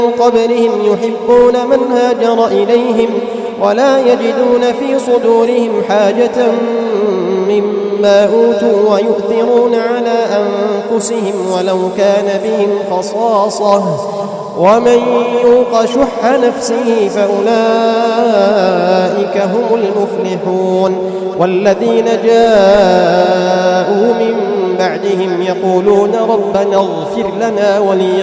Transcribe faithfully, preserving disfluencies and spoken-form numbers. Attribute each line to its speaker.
Speaker 1: قبلهم يحبون من هاجر إليهم ولا يجدون في صدورهم حاجة مما أوتوا ويؤثرون على أنفسهم ولو كان بهم خصاصة ومن يوق شح نفسه فأولئك هم المفلحون. والذين جاءوا من بعدهم يقولون ربنا اغفر لنا ولي